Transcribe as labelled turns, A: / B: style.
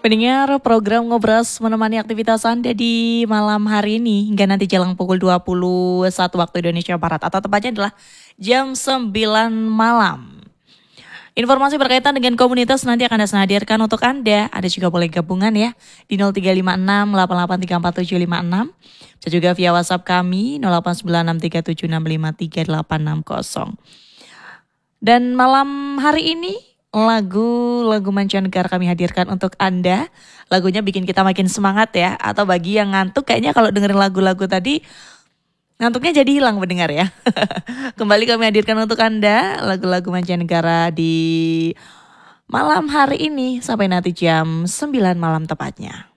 A: Pendengar program Ngobras menemani aktivitas Anda di malam hari ini hingga nanti jelang pukul 21 waktu Indonesia Barat atau tepatnya adalah jam 9 malam. Informasi berkaitan dengan komunitas nanti akan saya hadirkan untuk Anda. Anda juga boleh gabungan ya di 0356 8834 756. Bisa juga via WhatsApp kami 089637653860. Dan malam hari ini lagu mancanegara kami hadirkan untuk Anda. Lagunya bikin kita makin semangat ya. Atau bagi yang ngantuk kayaknya kalau dengerin lagu-lagu tadi ngantuknya jadi hilang pendengar ya. Kembali kami hadirkan untuk Anda lagu-lagu mancanegara di malam hari ini sampai nanti jam 9 malam tepatnya.